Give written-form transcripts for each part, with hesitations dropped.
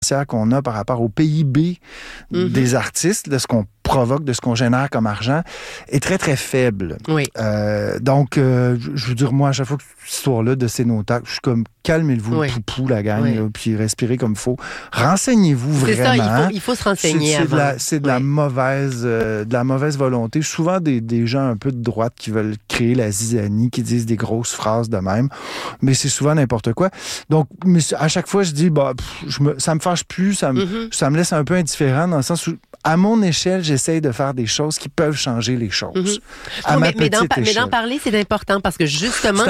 financière qu'on a par rapport au PIB des artistes, de ce qu'on provoque, de ce qu'on génère comme argent, est très, très faible. Oui. Donc, je veux dire, moi, à chaque fois que cette histoire-là de Cénotac, je suis comme, calmez-vous le poupou, la gang, là, puis respirez comme il faut. Renseignez-vous vraiment. C'est ça, il faut se renseigner avant. C'est de la mauvaise volonté. Souvent, des gens un peu de droite qui veulent créer la zizanie, qui disent des grosses phrases de même, mais c'est souvent n'importe quoi. Donc, mais à chaque fois, je dis, ça me fâche plus, ça me laisse un peu indifférent dans le sens où, à mon échelle, j'essaye de faire des choses qui peuvent changer les choses. Mais d'en parler, c'est important parce que justement,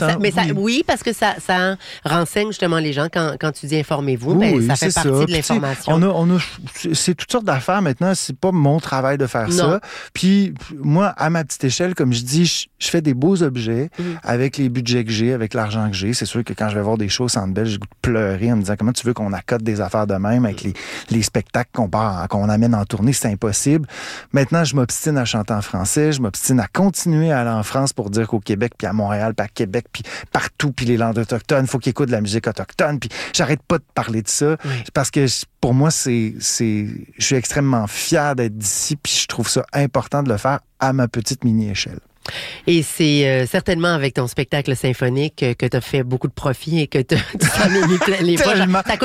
oui, parce que ça renseigne justement les gens quand tu dis informez-vous, ça fait partie de l'information. C'est toutes sortes d'affaires maintenant, c'est pas mon travail de faire ça. Puis moi, à ma petite échelle, comme je dis, je fais des beaux objets avec les budgets que j'ai, avec l'argent que j'ai. C'est sûr que quand je vais voir des shows au Centre Bell, j'ai goût de pleurer en me disant comment tu veux qu'on accote des affaires de même avec les spectacles qu'on amène en tournée, c'est impossible. Maintenant, je m'obstine à chanter en français, je m'obstine à continuer à aller en France pour dire qu'au Québec, puis à Montréal, puis à Québec, puis partout, puis les langues autochtones, il faut qu'ils écoutent de la musique autochtone, puis j'arrête pas de parler de ça, parce que pour moi, je suis extrêmement fier d'être d'ici, puis je trouve ça important de le faire à ma petite mini-échelle. Et c'est certainement avec ton spectacle symphonique que tu as fait beaucoup de profit et que tu as mis les poches.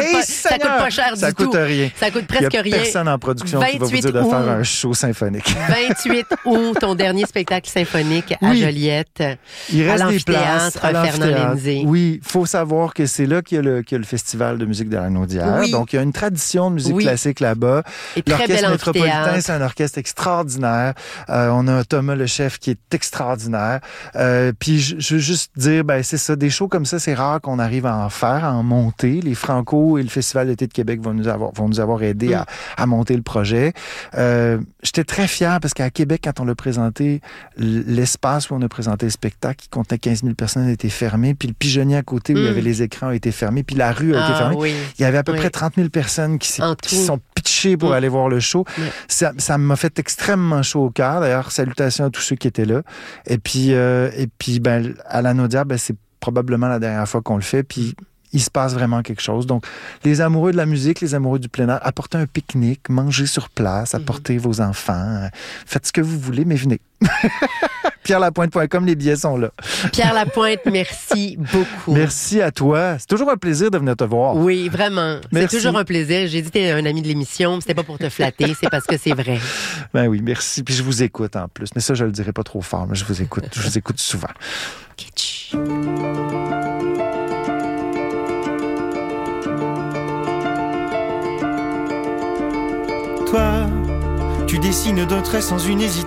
Ça coûte pas cher du tout. Ça coûte rien. Ça coûte presque rien. Il n'y a personne en production qui va vous dire de faire un show symphonique. 28 août, ton dernier spectacle symphonique à Joliette. Il reste des places à Fernand Lindsay. Oui, il faut savoir que c'est là qu'il y a le Festival de musique de la Naudière. Oui. Donc, il y a une tradition de musique classique là-bas. Et très bel amphithéâtre. L'Orchestre métropolitain, c'est un orchestre extraordinaire. On a Thomas le chef qui est extraordinaire. Puis je veux juste dire, c'est ça, des shows comme ça, c'est rare qu'on arrive à en faire, à en monter. Les Franco et le Festival d'été de Québec vont nous avoir aidés à monter le projet. J'étais très fier parce qu'à Québec, quand on l'a présenté, l'espace où on a présenté le spectacle, qui comptait 15 000 personnes, a été fermé. Puis le pigeonnier à côté où il y avait les écrans a été fermé. Puis la rue a été fermée. Oui. Il y avait à peu près 30 000 personnes qui sont pitchées pour aller voir le show. Oui. Ça m'a fait extrêmement chaud au cœur. D'ailleurs, salutations à tous ceux qui étaient là. Et puis à la Naudière, c'est probablement la dernière fois qu'on le fait. Puis il se passe vraiment quelque chose. Donc, les amoureux de la musique, les amoureux du plein air, apportez un pique-nique, mangez sur place, apportez vos enfants, faites ce que vous voulez, mais venez. PierreLapointe.com, les billets sont là. Pierre Lapointe, merci beaucoup. Merci à toi. C'est toujours un plaisir de venir te voir. Oui, vraiment. Merci. C'est toujours un plaisir. J'ai dit que t'es un ami de l'émission, c'était pas pour te flatter, c'est parce que c'est vrai. Ben oui, merci. Puis je vous écoute en plus. Mais ça, je le dirai pas trop fort, mais je vous écoute. Je vous écoute souvent. Kitsch. Toi, tu dessines d'autres traits sans une hésitation.